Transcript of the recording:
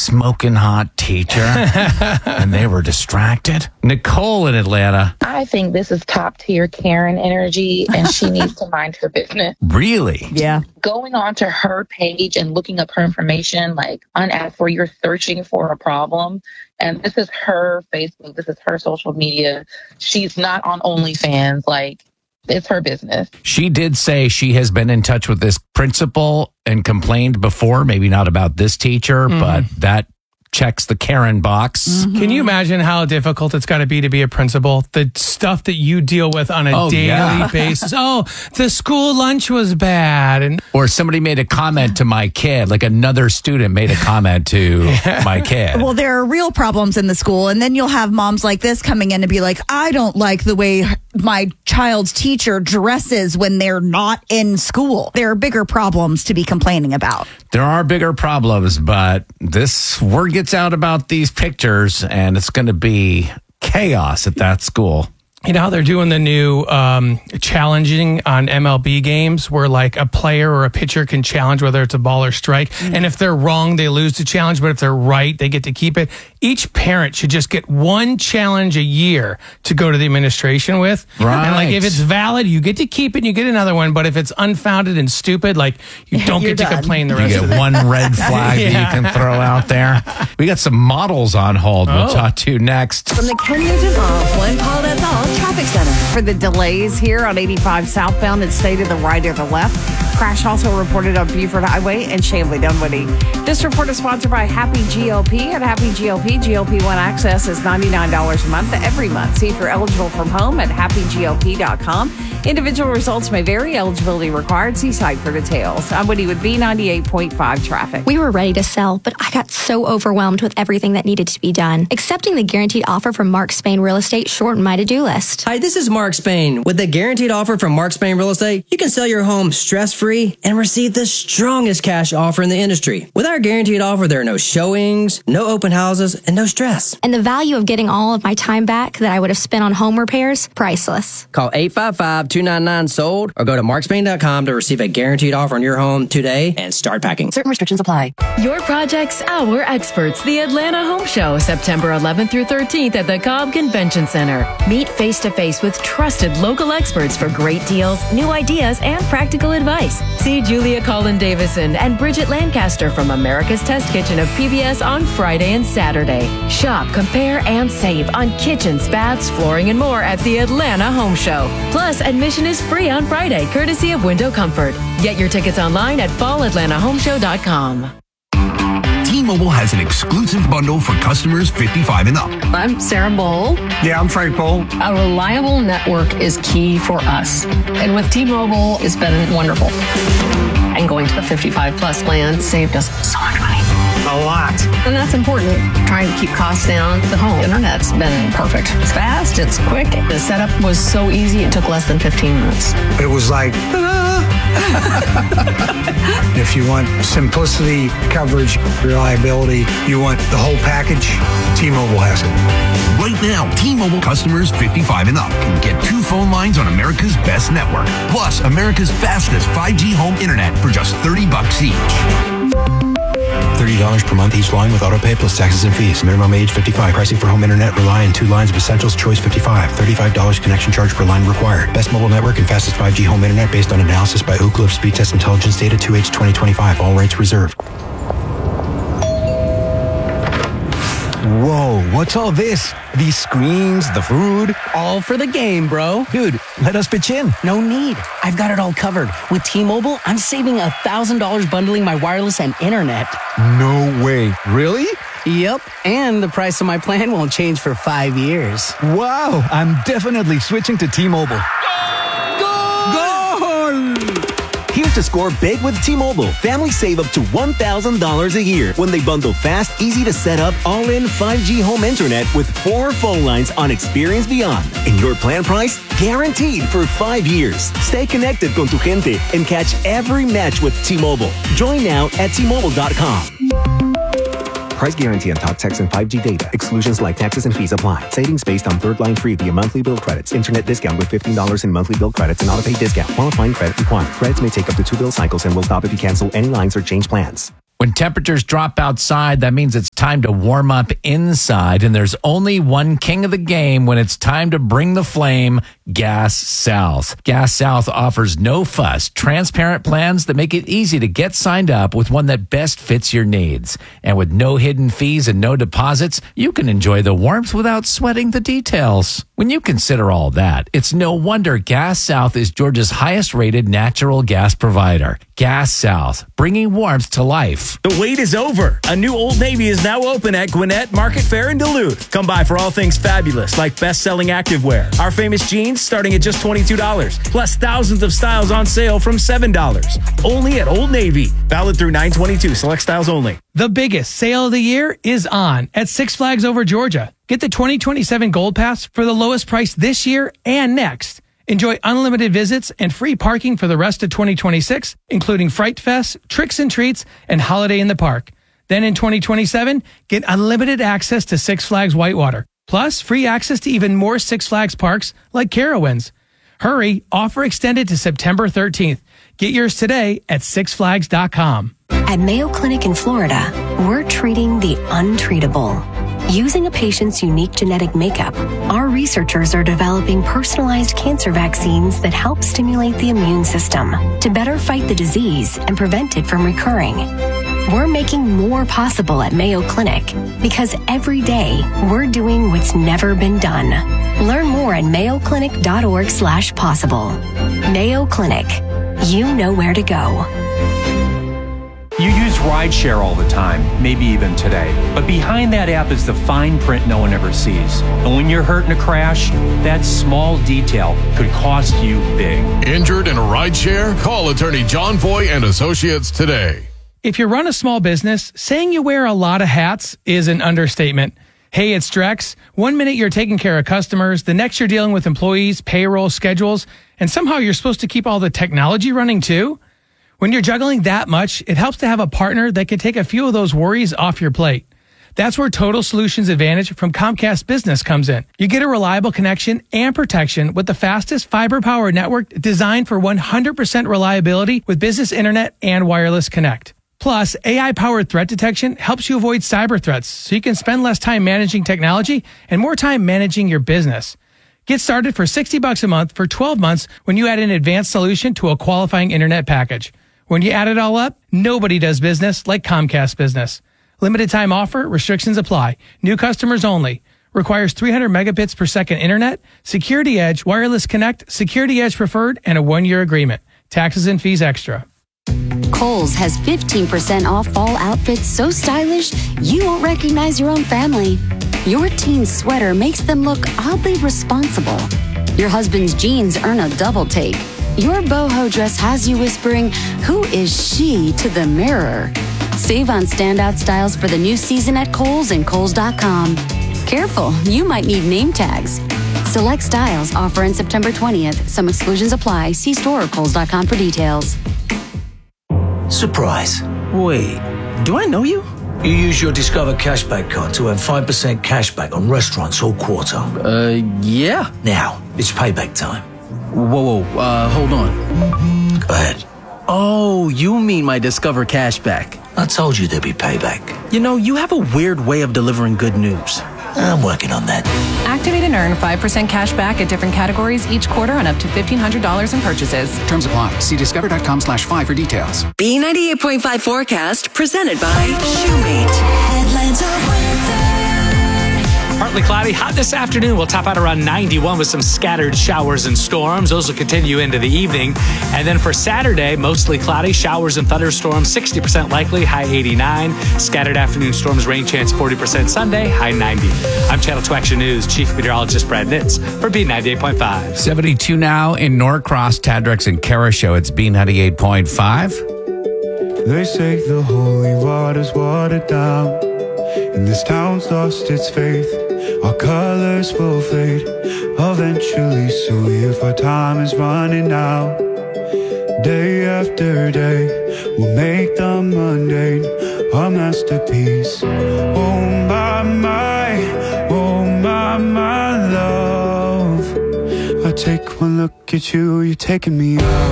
smoking hot teacher and they were distracted. Nicole in Atlanta. I think this is top tier Karen energy, and she needs to mind her business. Really? Yeah. Going onto her page and looking up her information, like unasked for, you're searching for a problem. And this is her Facebook. This is her social media. She's not on OnlyFans. Like, it's her business. She did say she has been in touch with this principal and complained before, maybe not about this teacher, but that checks the Karen box. Can you imagine how difficult it's got to be a principal? The stuff that you deal with on a daily basis. Oh, the school lunch was bad. And or somebody made a comment to my kid, like another student made a comment to my kid. Well, there are real problems in the school. And then you'll have moms like this coming in to be like, I don't like the way my child's teacher dresses when they're not in school. There are bigger problems to be complaining about. There are bigger problems, but this word gets out about these pictures and it's going to be chaos at that school. you know how they're doing the new challenging on MLB games where like a player or a pitcher can challenge whether it's a ball or strike. Mm-hmm. And if they're wrong, they lose the challenge. But if they're right, they get to keep it. Each parent should just get one challenge a year to go to the administration with. Right. And like if it's valid, you get to keep it and you get another one. But if it's unfounded and stupid, like you don't get to complain the rest of of it. it. One red flag that you can throw out there. We got some models on hold we'll talk to next. From the Kenya DeVos One Call That's All Traffic Center. For the delays here on 85 southbound, it stayed to the right or the left. Crash also reported on Buford Highway and Chamblee Dunwoody. This report is sponsored by Happy GLP. At Happy GLP, GLP-1 access is $99 a month every month. See if you're eligible from home at happyglp.com. Individual results may vary. Eligibility required. See site for details. I'm Woody with B98.5 traffic. We were ready to sell, but I got so overwhelmed with everything that needed to be done. Accepting the guaranteed offer from Mark Spain Real Estate shortened my to-do list. Hi, this is Mark Spain. With the guaranteed offer from Mark Spain Real Estate, you can sell your home stress-free and receive the strongest cash offer in the industry. With our guaranteed offer, there are no showings, no open houses, and no stress. And the value of getting all of my time back that I would have spent on home repairs, priceless. Call 855-299-SOLD or go to markspain.com to receive a guaranteed offer on your home today and start packing. Certain restrictions apply. Your project's our experts. The Atlanta Home Show, September 11th through 13th at the Cobb Convention Center. Meet face-to-face with trusted local experts for great deals, new ideas, and practical advice. See Julia Collin-Davison and Bridget Lancaster from America's Test Kitchen of PBS on Friday and Saturday. Shop, compare, and save on kitchens, baths, flooring, and more at the Atlanta Home Show. Plus, admission is free on Friday, courtesy of Window Comfort. Get your tickets online at fallatlantahomeshow.com. T-Mobile has an exclusive bundle for customers 55 and up. I'm Sarah Bowl. Yeah, I'm Frank Bowl. A reliable network is key for us. And with T-Mobile, it's been wonderful. And going to the 55 plus plan saved us so much money. A lot. And that's important. Trying to keep costs down. The home internet's been perfect. It's fast, it's quick. The setup was so easy, it took less than 15 minutes. It was like, if you want simplicity, coverage, reliability, you want the whole package, T-Mobile has it. Right now, T-Mobile customers 55 and up can get 2 phone lines on America's best network, plus America's fastest 5G home internet for just $30 each. $30 per month each line with autopay plus taxes and fees. Minimum age 55. Pricing for home internet rely on 2 lines of Essentials Choice 55. $35 connection charge per line required. Best mobile network and fastest 5G home internet based on analysis by Ookla of Speed Test Intelligence data 2H 2025. All rights reserved. Whoa, what's all this? These screens, the food? All for the game, bro. Dude, let us pitch in. No need. I've got it all covered. With T-Mobile, I'm saving $1,000 bundling my wireless and internet. No way. Really? Yep. And the price of my plan won't change for 5 years. Wow, I'm definitely switching to T-Mobile. Here's to score big with T-Mobile. Families save up to $1,000 a year when they bundle fast, easy to set up, all-in 5G home internet with 4 phone lines on Experience Beyond. And your plan price guaranteed for 5 years. Stay connected con tu gente and catch every match with T-Mobile. Join now at T-Mobile.com. Price guarantee on talk, text, and 5G data. Exclusions like taxes and fees apply. Savings based on third line free via monthly bill credits. Internet discount with $15 in monthly bill credits and auto-pay discount. Qualifying credit required. Credits may take up to 2 bill cycles and will stop if you cancel any lines or change plans. When temperatures drop outside, that means it's time to warm up inside, and there's only one king of the game when it's time to bring the flame, Gas South. Gas South offers no fuss, transparent plans that make it easy to get signed up with one that best fits your needs. And with no hidden fees and no deposits, you can enjoy the warmth without sweating the details. When you consider all that, it's no wonder Gas South is Georgia's highest rated natural gas provider. Gas South, bringing warmth to life. The wait is over. A new Old Navy is now open at Gwinnett Market Fair in Duluth. Come by for all things fabulous, like best-selling activewear. Our famous jeans starting at just $22, plus thousands of styles on sale from $7. Only at Old Navy. Valid through 9/22. Select styles only. The biggest sale of the year is on at Six Flags Over Georgia. Get the 2027 Gold Pass for the lowest price this year and next. Enjoy unlimited visits and free parking for the rest of 2026, including Fright Fest, Tricks and Treats, and Holiday in the Park. Then in 2027, get unlimited access to Six Flags Whitewater, plus free access to even more Six Flags parks like Carowinds. Hurry, offer extended to September 13th. Get yours today at sixflags.com. At Mayo Clinic in Florida, we're treating the untreatable. Using a patient's unique genetic makeup, our researchers are developing personalized cancer vaccines that help stimulate the immune system to better fight the disease and prevent it from recurring. We're making more possible at Mayo Clinic because every day we're doing what's never been done. Learn more at mayoclinic.org/possible. Mayo Clinic. You know where to go. You use rideshare all the time, maybe even today. But behind that app is the fine print no one ever sees. And when you're hurt in a crash, that small detail could cost you big. Injured in a rideshare? Call attorney John Foy and Associates today. If you run a small business, saying you wear a lot of hats is an understatement. Hey, it's Drex. 1 minute you're taking care of customers, the next you're dealing with employees, payroll, schedules, and somehow you're supposed to keep all the technology running too? When you're juggling that much, it helps to have a partner that can take a few of those worries off your plate. That's where Total Solutions Advantage from Comcast Business comes in. You get a reliable connection and protection with the fastest fiber-powered network designed for 100% reliability with business internet and wireless connect. Plus, AI-powered threat detection helps you avoid cyber threats so you can spend less time managing technology and more time managing your business. Get started for $60 a month for 12 months when you add an advanced solution to a qualifying internet package. When you add it all up, nobody does business like Comcast Business. Limited time offer, restrictions apply. New customers only. Requires 300 megabits per second internet, Security Edge, Wireless Connect, Security Edge Preferred, and a 1-year agreement. Taxes and fees extra. Kohl's has 15% off fall outfits so stylish you won't recognize your own family. Your teen's sweater makes them look oddly responsible. Your husband's jeans earn a double take. Your boho dress has you whispering, "Who is she?" to the mirror. Save on standout styles for the new season at Kohl's and Kohl's.com. Careful, you might need name tags. Select styles offer in September 20th. Some exclusions apply. See store or Kohl's.com for details. Surprise. Wait, do I know you? You use your Discover Cashback card to earn 5% cashback on restaurants all quarter. Yeah. Now, it's payback time. Whoa, hold on. Go ahead. Oh, you mean my Discover Cashback. I told you there'd be payback. You know, you have a weird way of delivering good news. I'm working on that. Activate and earn 5% cash back at different categories each quarter on up to $1,500 in purchases. Terms apply. See discover.com/5 for details. B98.5 forecast presented by Shoemate. Atlanta weather. Partly cloudy, hot this afternoon. We'll top out around 91 with some scattered showers and storms. Those will continue into the evening. And then for Saturday, mostly cloudy, showers and thunderstorms, 60% likely, high 89. Scattered afternoon storms, rain chance 40% Sunday, high 90. I'm Channel 2 Action News Chief Meteorologist Brad Nitz for B98.5. 72 now in Norcross, Tadrex and Kara Show. It's B98.5. They say the holy water's watered down, and this town's lost its faith. Our colors will fade eventually, so if our time is running out, day after day, we'll make the mundane a masterpiece. Oh my, my love, I take one look at you, you're taking me out.